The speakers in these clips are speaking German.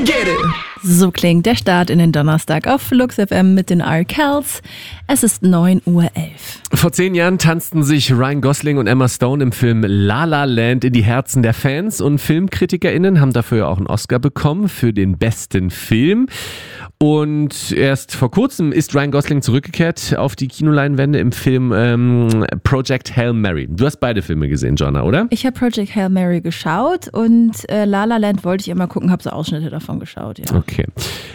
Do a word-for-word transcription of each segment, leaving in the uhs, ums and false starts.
Get it! So klingt der Start in den Donnerstag auf Flux F M mit den R-Kells. Es ist neun Uhr elf. Vor zehn Jahren tanzten sich Ryan Gosling und Emma Stone im Film La La Land in die Herzen der Fans und FilmkritikerInnen haben dafür ja auch einen Oscar bekommen für den besten Film. Und erst vor kurzem ist Ryan Gosling zurückgekehrt auf die Kinoleinwände im Film ähm, Project Hail Mary. Du hast beide Filme gesehen, Jonna, oder? Ich habe Project Hail Mary geschaut und äh, La La Land wollte ich immer gucken, habe so Ausschnitte davon geschaut, ja. Okay.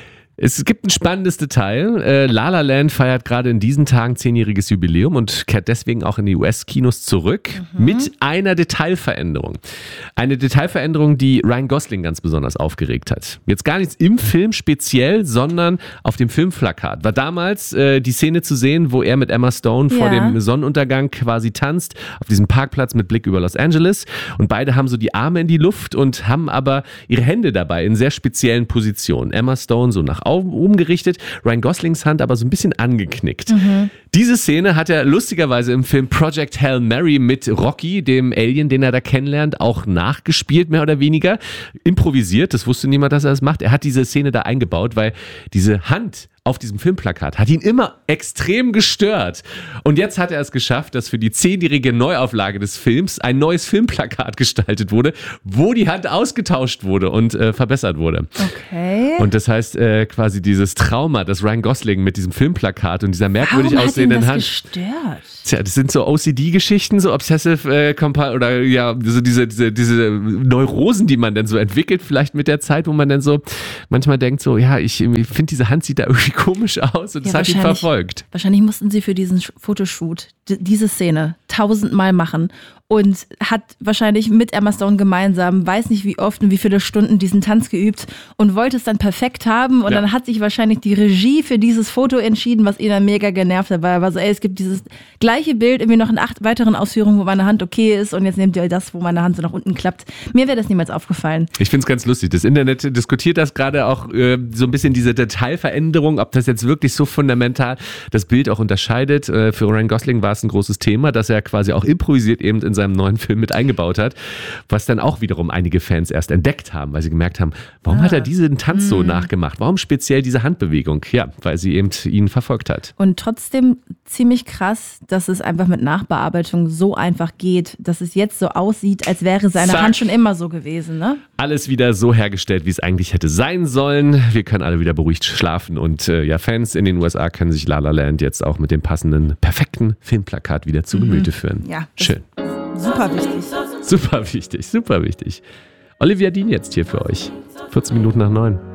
Es gibt ein spannendes Detail. Äh, La La Land feiert gerade in diesen Tagen zehnjähriges Jubiläum und kehrt deswegen auch in die U S-Kinos zurück mhm. mit einer Detailveränderung. Eine Detailveränderung, die Ryan Gosling ganz besonders aufgeregt hat. Jetzt gar nichts im Film speziell, sondern auf dem Filmplakat. War damals äh, die Szene zu sehen, wo er mit Emma Stone ja. vor dem Sonnenuntergang quasi tanzt, auf diesem Parkplatz mit Blick über Los Angeles. Und beide haben so die Arme in die Luft und haben aber ihre Hände dabei in sehr speziellen Positionen. Emma Stone so nach oben gerichtet, Ryan Goslings Hand aber so ein bisschen angeknickt. Mhm. Diese Szene hat er lustigerweise im Film Project Hail Mary mit Rocky, dem Alien, den er da kennenlernt, auch nachgespielt, mehr oder weniger. Improvisiert, das wusste niemand, dass er das macht. Er hat diese Szene da eingebaut, weil diese Hand auf diesem Filmplakat hat ihn immer extrem gestört. Und jetzt hat er es geschafft, dass für die zehnjährige Neuauflage des Films ein neues Filmplakat gestaltet wurde, wo die Hand ausgetauscht wurde und äh, verbessert wurde. Okay. Und das heißt äh, quasi dieses Trauma, das Ryan Gosling mit diesem Filmplakat und dieser merkwürdig Warum aussehenden hat ihn Hand. das gestört? Tja, das sind so O C D-Geschichten, so Obsessive äh, Compa- oder ja, so diese, diese, diese Neurosen, die man dann so entwickelt, vielleicht mit der Zeit, wo man dann so manchmal denkt, so, ja, ich, ich finde, diese Hand sieht da irgendwie komisch aus und das ja, hat ihn verfolgt. Wahrscheinlich mussten sie für diesen Fotoshoot d- diese Szene tausendmal machen und hat wahrscheinlich mit Emma Stone gemeinsam, weiß nicht wie oft und wie viele Stunden diesen Tanz geübt und wollte es dann perfekt haben und ja. dann hat sich wahrscheinlich die Regie für dieses Foto entschieden, was ihn dann mega genervt hat, weil er war so, ey, es gibt dieses gleiche Bild, irgendwie noch in acht weiteren Ausführungen, wo meine Hand okay ist und jetzt nehmt ihr das, wo meine Hand so nach unten klappt. Mir wäre das niemals aufgefallen. Ich finde es ganz lustig. Das Internet diskutiert das gerade auch äh, so ein bisschen, diese Detailveränderung, ob das jetzt wirklich so fundamental das Bild auch unterscheidet. Äh, für Ryan Gosling war es ein großes Thema, dass er quasi auch improvisiert eben in seinem neuen Film mit eingebaut hat, was dann auch wiederum einige Fans erst entdeckt haben, weil sie gemerkt haben, warum ah. hat er diesen Tanz so mm. nachgemacht? Warum speziell diese Handbewegung? Ja, weil sie eben ihn verfolgt hat. Und trotzdem ziemlich krass, dass es einfach mit Nachbearbeitung so einfach geht, dass es jetzt so aussieht, als wäre seine Zack. Hand schon immer so gewesen, ne? Alles wieder so hergestellt, wie es eigentlich hätte sein sollen. Wir können alle wieder beruhigt schlafen und äh, ja, Fans in den U S A können sich La La Land jetzt auch mit dem passenden, perfekten Filmplakat wieder zu Gemüte mhm. führen. Ja, schön. Super wichtig. Super wichtig, super wichtig. Olivia Dean jetzt hier für euch. vierzehn Minuten nach neun.